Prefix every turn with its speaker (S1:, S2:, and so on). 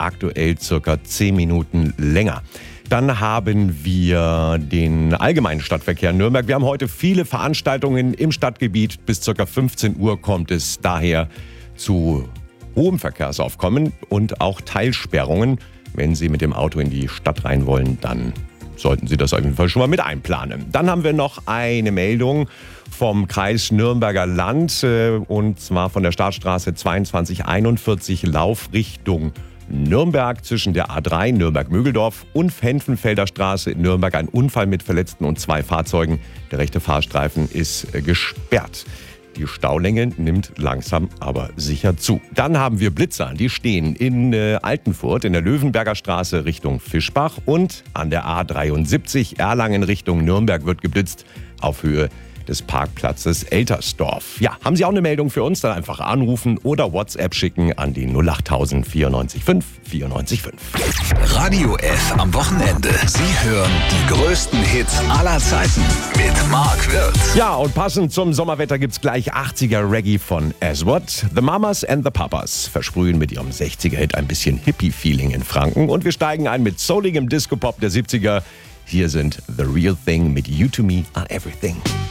S1: aktuell circa 10 Minuten länger. Dann haben wir den allgemeinen Stadtverkehr in Nürnberg. Wir haben heute viele Veranstaltungen im Stadtgebiet. Bis ca. 15 Uhr kommt es daher zu hohem Verkehrsaufkommen und auch Teilsperrungen. Wenn Sie mit dem Auto in die Stadt rein wollen, dann sollten Sie das auf jeden Fall schon mal mit einplanen. Dann haben wir noch eine Meldung vom Kreis Nürnberger Land und zwar von der Startstraße 2241 Laufrichtung Nürnberg zwischen der A3 Nürnberg-Mögeldorf und Henfenfelder Straße in Nürnberg ein Unfall mit Verletzten und 2 Fahrzeugen. Der rechte Fahrstreifen ist gesperrt. Die Staulänge nimmt langsam, aber sicher zu. Dann haben wir Blitzer, die stehen in Altenfurt in der Löwenberger Straße Richtung Fischbach und an der A73 Erlangen Richtung Nürnberg wird geblitzt auf Höhe des Parkplatzes Eltersdorf. Ja, haben Sie auch eine Meldung für uns? Dann einfach anrufen oder WhatsApp schicken an die 08000 94 5 94 5.
S2: Radio F am Wochenende. Sie hören die größten Hits aller Zeiten mit Mark Wirth.
S1: Ja, und passend zum Sommerwetter gibt's gleich 80er Reggae von Aswad. The Mamas and the Papas versprühen mit ihrem 60er-Hit ein bisschen Hippie-Feeling in Franken. Und wir steigen ein mit souligem Disco-Pop der 70er. Hier sind The Real Thing mit You to Me on Everything.